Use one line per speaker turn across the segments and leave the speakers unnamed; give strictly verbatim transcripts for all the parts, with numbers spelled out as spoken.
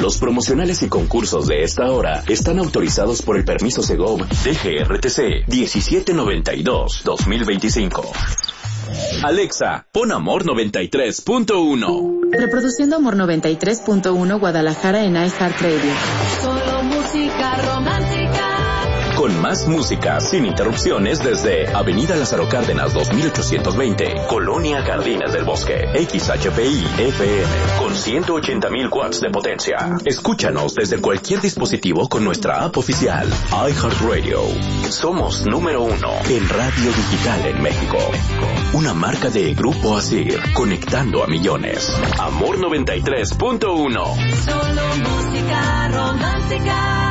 Los promocionales y concursos de esta hora están autorizados por el permiso Segov D G R T C diecisiete noventa y dos guión dos mil veinticinco. Alexa, pon Amor noventa y tres punto uno.
Reproduciendo Amor noventa y tres punto uno Guadalajara en iHeartRadio.
Solo música romántica.
Con más música, sin interrupciones, desde Avenida Lázaro Cárdenas dos mil ochocientos veinte, Colonia Jardines del Bosque, X H P I F M, con ciento ochenta mil watts de potencia. Escúchanos desde cualquier dispositivo con nuestra app oficial, iHeartRadio. Somos número uno en radio digital en México. Una marca de Grupo Asir, conectando a millones. Amor noventa y tres punto uno.
Solo música romántica.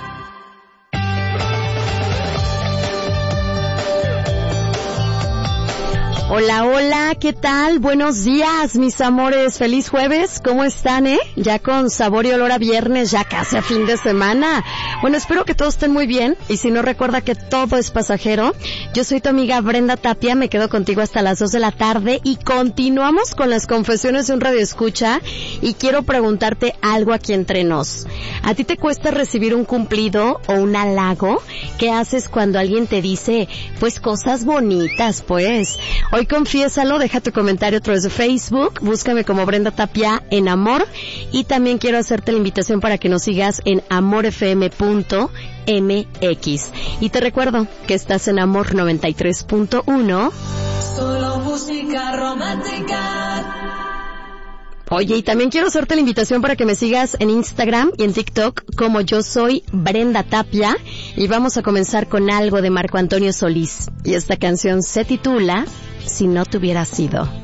Hola, hola, ¿qué tal? Buenos días, mis amores. Feliz jueves. ¿Cómo están, eh? Ya con sabor y olor a viernes, ya casi a fin de semana. Bueno, espero que todos estén muy bien. Y si no, recuerda que todo es pasajero. Yo soy tu amiga Brenda Tapia. Me quedo contigo hasta las dos de la tarde. Y continuamos con las confesiones de un radioescucha. Y quiero preguntarte algo aquí entre nos. ¿A ti te cuesta recibir un cumplido o un halago? ¿Qué haces cuando alguien te dice, pues, cosas bonitas, pues? Hoy confiésalo, deja tu comentario a través de Facebook, búscame como Brenda Tapia en Amor, y también quiero hacerte la invitación para que nos sigas en amor f m punto m x. Y te recuerdo que estás en Amor noventa y tres punto uno.
Solo música romántica.
Oye, y también quiero hacerte la invitación para que me sigas en Instagram y en TikTok como yo soy Brenda Tapia, y vamos a comenzar con algo de Marco Antonio Solís. Y esta canción se titula Si no te hubiera sido.